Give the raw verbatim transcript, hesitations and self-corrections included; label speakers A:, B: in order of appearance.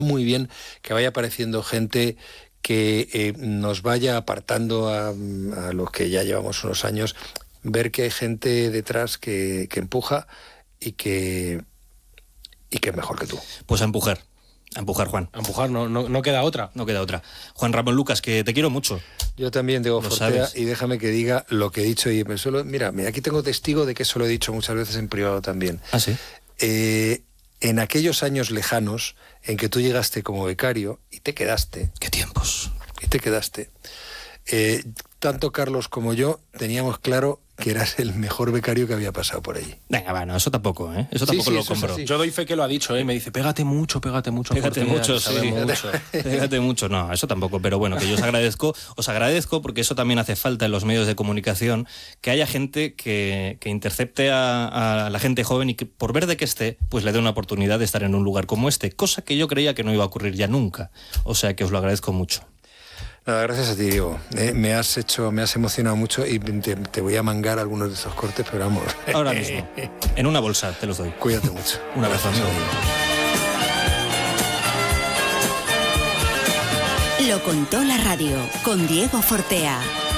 A: muy bien que vaya apareciendo gente que eh, nos vaya apartando a, a los que ya llevamos unos años, ver que hay gente detrás que, que empuja y que, y que es mejor que tú.
B: Pues a empujar. A empujar, Juan.
C: A empujar, no, no, no queda otra.
B: No queda otra. Juan Ramón Lucas, que te quiero mucho.
A: Yo también, Diego Fortea, y déjame que diga lo que he dicho. Y me suelo, mira, aquí tengo testigo de que eso lo he dicho muchas veces en privado también.
B: ¿Ah, sí?
A: Eh, en aquellos años lejanos en que tú llegaste como becario y te quedaste.
B: ¡Qué tiempos!
A: Y te quedaste. Eh, tanto Carlos como yo teníamos claro que eras el mejor becario que había pasado por allí.
B: Venga, bueno, eso tampoco, ¿eh? Eso tampoco
A: sí, sí,
B: lo
A: eso
B: compro.
A: sí.
C: Yo doy fe que lo ha dicho, ¿eh? Me dice, pégate mucho, pégate mucho.
B: Pégate mucho, sí.
C: Mucho.
B: Pégate mucho, no, eso tampoco. Pero bueno, que yo os agradezco, os agradezco porque eso también hace falta en los medios de comunicación, que haya gente que, que intercepte a, a la gente joven y que por verde que esté, pues le dé una oportunidad de estar en un lugar como este, cosa que yo creía que no iba a ocurrir ya nunca. O sea que os lo agradezco mucho.
A: Nada, gracias a ti, Diego. Eh, me has hecho, me has emocionado mucho y te, te voy a mangar algunos de esos cortes, pero vamos.
B: Ahora mismo. En una bolsa, te los doy.
A: Cuídate mucho.
B: Un abrazo, amigo.
D: Lo contó la radio con Diego Fortea.